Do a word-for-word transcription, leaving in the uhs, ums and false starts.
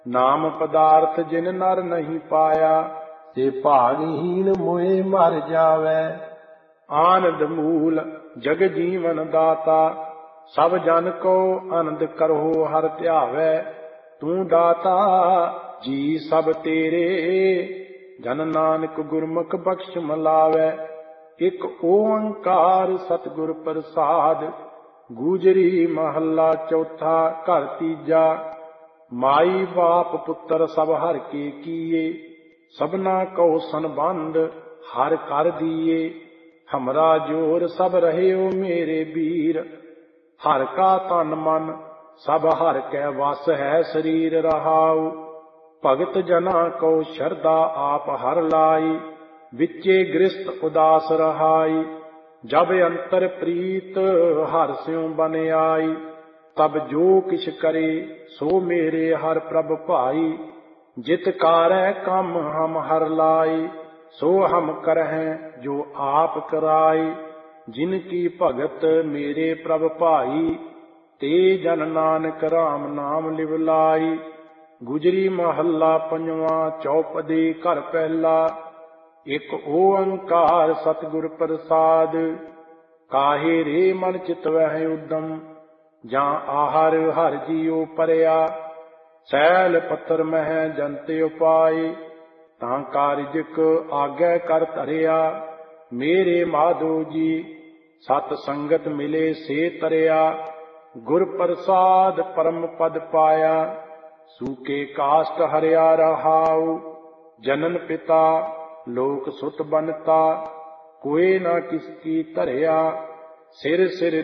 नाम पदार्थ जिन नर नहीं पाया, ते भागहीन मोए मर जावै। आनंद मूल जग जीवन दाता, सब जन को आनंद करो हर ध्यावै। तू दाता जी सब तेरे, जन नानक गुरमुख बख्श मिलावै। एक ओंकार सतगुर प्रसाद, गूजरी महला चौथा घर तीजा। माई बाप पुत्र सब हर के किए, सबना को संबंध हर कर दिए। हमरा जोर सब रहे ओ मेरे वीर, हर का तन मन सब हर कै वस है शरीर रहाऊ। भगत जना को शरदा आप हर लाई, विचे गृहस्थ उदास रहाई। जब अंतर प्रीत हर स्यों बन आई, तब जो किछ करे सो मेरे हर प्रभ भाई। जित कारੈ कम हम हर लाई, सो हम करहें जो आप कराई। जिनकी भगत मेरे प्रभ भाई, ते जन नानक राम नाम लिवलाई। गुजरी महला पंजवा चौपदी घर पहला, एक ओंकार सतगुर प्रसाद। काहे रे मन चितवਹਿ उद्दम, ਜਾਂ ਆਹਰ ਹਰ ਜੀਉ ਪਰਿਆ। ਸੈਲ ਪੱਤਰ ਮਹਿ ਜੰਤੇ ਉਪਾਏ, ਤਾਂ ਕਾਰਜਕ ਆਗੈ ਕਰ ਧਰਿਆ। ਮੇਰੇ ਮਾਧੋ ਜੀ ਸਤ ਸੰਗਤ ਮਿਲੇ ਸੇ ਤਰਿਆ, ਗੁਰ ਪ੍ਰਸਾਦ ਪਰਮ ਪਦ ਪਾਇਆ। ਸੂਕੇ ਕਾਸ਼ਟ ਹਰਿਆ ਰਹਾਉ, ਜਨਨ ਪਿਤਾ ਲੋਕ ਸੁਤ ਬਨਤਾ। ਕੋਏ ਨਾ ਕਿਸ ਕੀ ਧਰਿਆ, ਸਿਰ ਸਿਰ